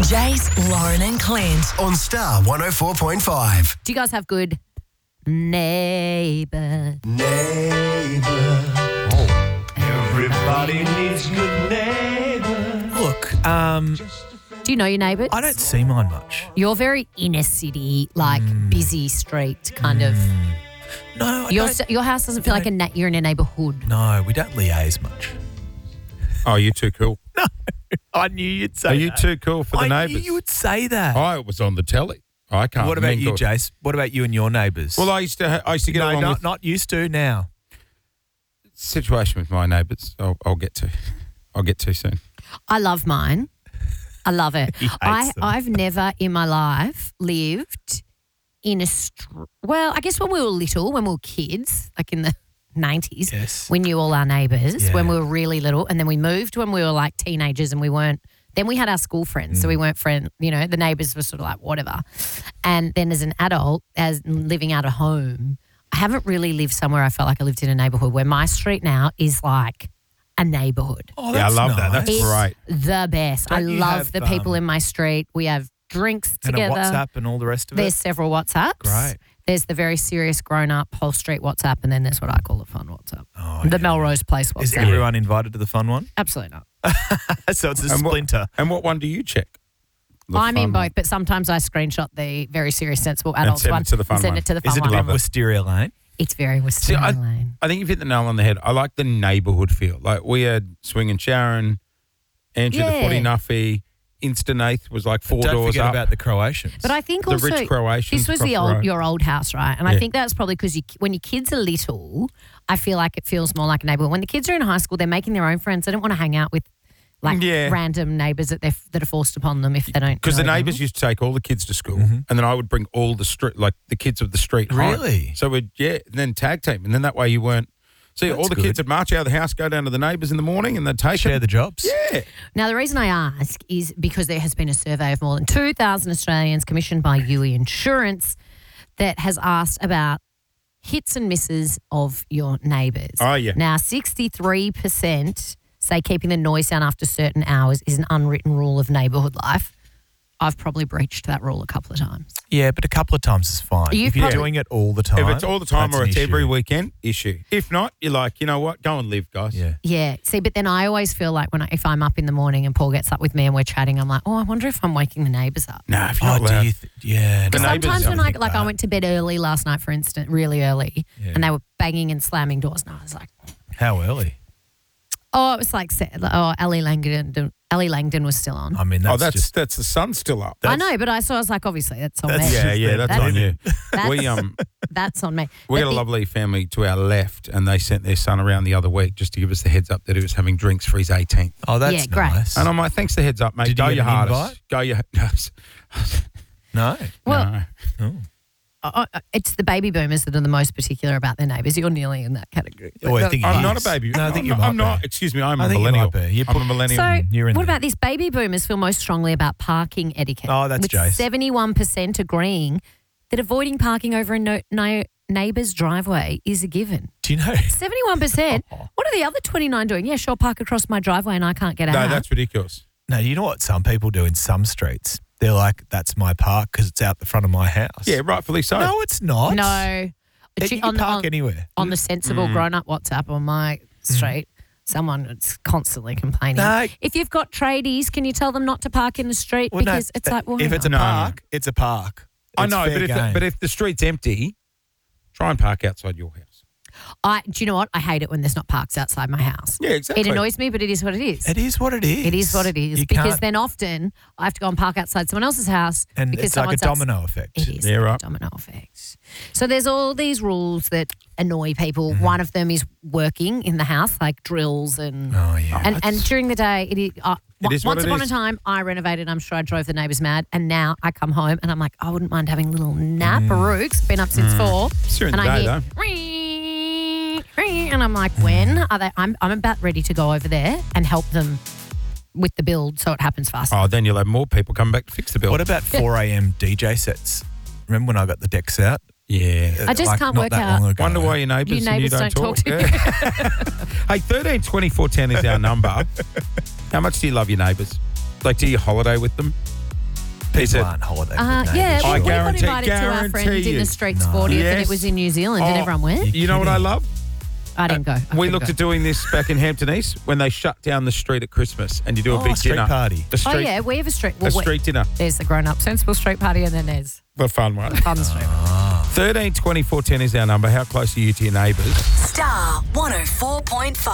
Jace, Lauren and Clint. On Star 104.5. Do you guys have good neighbours? Everybody needs good neighbors. Look, Do you know your neighbours? I don't see mine much. You're very inner city, like busy street kind of. No, I Your don't. your house doesn't feel like you're in a neighbourhood. No, we don't liaise much. Oh, you're too cool. I knew you'd say Are you that. too cool for the I neighbours? knew you would say that. I was on the telly. I can't. What about you, mingle. Jace? What about you and your neighbours? Well, I used to get no, along with not used to now. situation with my neighbours. I'll get to. I'll get to soon. I love mine. I love it. He hates them. I've never in my life lived in a well, I guess when we were little, when we were kids, like in the 90s, Yes. we knew all our neighbours Yeah. when we were really little, and then we moved when we were like teenagers, and we weren't. Then we had our school friends, so we weren't friends. You know, the neighbours were sort of like whatever. And then as an adult, as living out of home, I haven't really lived somewhere I felt like I lived in a neighbourhood where my street now is like a neighbourhood. Oh, Yeah, I that's love that. nice. That's It's great. the best. I Don't you love have, the people in my street. We have drinks And together. a WhatsApp and all the rest of There's it. several WhatsApps. Great. There's the very serious grown-up whole street WhatsApp, and then there's what I call the fun WhatsApp. Oh, The okay. Melrose Place WhatsApp. Is everyone invited to the fun one? Absolutely not. So it's a And what- splinter. And what one do you check? The I'm in fun both, one. but sometimes I screenshot the very serious, sensible adults send it one to the fun and send one. it to the fun Is it a one. bit Wisteria Lane? It's very See, Wisteria Lane. I think you've hit the nail on the head. I like the neighbourhood feel. Like we had Swing and Sharon, Andrew the Yeah. Footy Nuffy, Instanath was like four Don't doors forget up. about the Croatians. But I think the also rich Croatians this was across the the old road. your old house, right? And I Yeah. think that's probably because when your kids are little, I feel like it feels more like a neighbourhood. When the kids are in high school, they're making their own friends. They don't want to hang out with like Yeah. random neighbours that are forced upon them if they don't. Because the know them. neighbours used to take all the kids to school, and then I would bring all the street, like the kids of the street. home. Really? So we'd and then tag team, and then that way you weren't. See, all That's the good. kids would march out of the house, go down to the neighbours in the morning, and they'd take Share them. the jobs. Yeah. Now, the reason I ask is because there has been a survey of more than 2,000 Australians commissioned by UE Insurance that has asked about hits and misses of your neighbours. Oh, yeah. Now, 63% say keeping the noise down after certain hours is an unwritten rule of neighbourhood life. I've probably breached that rule a couple of times. Yeah, but a couple of times is fine. You've If you're probably- doing it all the time. If it's all the time that's or an it's every issue. weekend, issue. If not, you're like, you know what? Go and live, guys. Yeah. Yeah. See, but then I always feel like if I'm up in the morning and Paul gets up with me and we're chatting, I'm like, oh, I wonder if I'm waking the neighbours up. No, if you're Oh, not do allowed. you? Yeah. The no, neighbours Sometimes when don't I went to bed early last night, for instance, really early, Yeah. and they were banging and slamming doors, and I was like, How early? oh, it was like, Ellie Langdon was still on. I mean, that's just. that's the sun still up. I know, but I was like, obviously, that's on That's me. just- Yeah, that's That's- on you. That's, We that's on me. we But had a lovely family to our left, and they sent their son around the other week just to give us the heads up that he was having drinks for his 18th. Oh, that's Yeah, great. nice. And I'm like, thanks for the heads up, mate. Did you Go get your an hardest. invite? Go your No. Well, no. it's the baby boomers that are the most particular about their neighbours. You're nearly in that category. Oh, I think I'm he not a is. baby. No, I think I'm you not, might I'm not. be. Excuse me, I'm I a think you millennial. might be. You I'm a millennial. So, You're in what there. about this? Baby boomers feel most strongly about parking etiquette. Oh, that's with Jace. 71% agreeing that avoiding parking over a neighbour's driveway is a given. Do you know? 71%. What are the other 29 doing? Yeah, sure, park across my driveway and I can't get out. No, that's ridiculous. No, you know what some people do in some streets? They're like, that's my park because it's out the front of my house. Yeah, rightfully so. No, it's not. No. You can park anywhere. On the sensible grown-up WhatsApp on my street, someone is constantly complaining. No. If you've got tradies, can you tell them not to park in the street? Well, no, because it's like, well, if hang it's a on. No, park, it's a park. I It's know, fair but game. but if the street's empty, try and park outside your house. Do you know what? I hate it when there's not parks outside my house. Yeah, exactly. It annoys me, but it is what it is. It is what it is. It is what it is. You Because can't- then often I have to go and park outside someone else's house. and because it's like a someone's domino effect. It is Yeah, like right. a domino effect. So there's all these rules that annoy people. Mm-hmm. One of them is working in the house, like drills and Oh yeah. and during the day, it is. is what Once it upon a is. time, I renovated. I'm sure I drove the neighbours mad. And now I come home and I'm like, I wouldn't mind having a little nap. Rooks been up since 4. It's during and the I day, hear, though. "Ring, ring," and I'm like, when are they? I'm about ready to go over there and help them with the build so it happens faster. Oh, then you'll have more people come back to fix the bill. What about 4 a.m. DJ sets? Remember when I got the decks out? Yeah. I just can't not work that out. long ago. Wonder why your neighbours Your and you neighbours don't don't talk. talk to Yeah. Hey, 13 24 10 is our number. How much do you love your neighbours? Like, do you holiday with them? People aren't holiday. Yeah, I we got guarantee invited to our friend you. Dinner Street's 40th, and Yes. it was in New Zealand. Did Oh, everyone went? You know what I love? I didn't go. I We couldn't looked go. at doing this back in Hampton East when they shut down the street at Christmas and you do a big street dinner. party. A street, Oh, yeah, we have a street. a street dinner. There's the grown-up sensible street party, and then there's The fun one. fun street. 13 24 10 is our number. How close are you to your neighbours? Star 104.5.